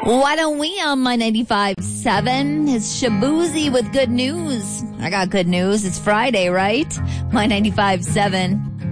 Why don't we on my 95.7? It's Shabuzi with good news. I got good news. It's Friday, right? My 95.7.